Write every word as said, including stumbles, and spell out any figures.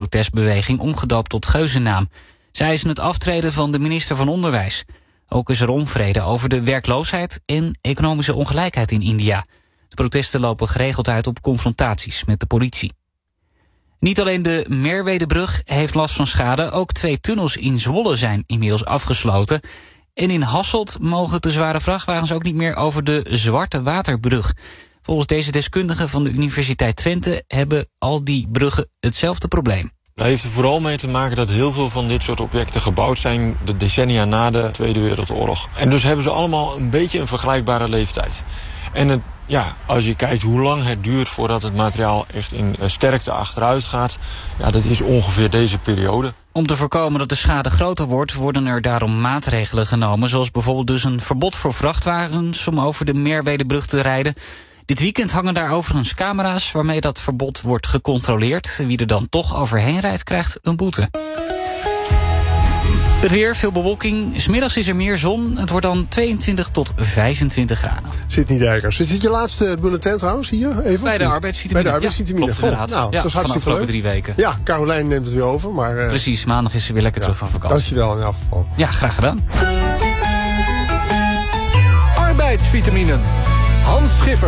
protestbeweging omgedoopt tot geuzennaam. Zij eisen het aftreden van de minister van Onderwijs. Ook is er onvrede over de werkloosheid en economische ongelijkheid in India. De protesten lopen geregeld uit op confrontaties met de politie. Niet alleen de Merwedebrug heeft last van schade, ook twee tunnels in Zwolle zijn inmiddels afgesloten. En in Hasselt mogen de zware vrachtwagens ook niet meer over de Zwarte Waterbrug. Volgens deze deskundigen van de Universiteit Twente hebben al die bruggen hetzelfde probleem. Dat heeft er vooral mee te maken dat heel veel van dit soort objecten gebouwd zijn de decennia na de Tweede Wereldoorlog. En dus hebben ze allemaal een beetje een vergelijkbare leeftijd. En het, ja, als je kijkt hoe lang het duurt voordat het materiaal echt in sterkte achteruit gaat, ja, dat is ongeveer deze periode. Om te voorkomen dat de schade groter wordt, worden er daarom maatregelen genomen, zoals bijvoorbeeld dus een verbod voor vrachtwagens om over de Merwedebrug te rijden. Dit weekend hangen daar overigens camera's waarmee dat verbod wordt gecontroleerd. Wie er dan toch overheen rijdt, krijgt een boete. Het weer, veel bewolking. 's Middags is er meer zon. Het wordt dan tweeëntwintig tot vijfentwintig graden. Zit niet Dijkers. Is dit je laatste bulletin trouwens hier? Even, Bij de arbeidsvitamine. Bij de arbeidsvitamine. Ja, klopt, inderdaad. Nou, ja, dat is hartstikke leuk. drie weken. Ja, Carolijn neemt het weer over. Maar, uh, Precies, maandag is ze weer lekker ja, terug van vakantie. Dankjewel in elk geval. Ja, graag gedaan. Arbeidsvitamine. Hans Schiffer.